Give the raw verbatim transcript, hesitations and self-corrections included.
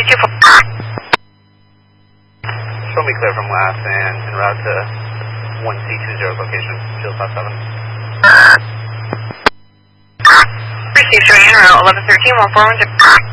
two four. Show me clear from last and en route to one C two zero location, field five seven. Received showing en route eleven thirteen one four one six.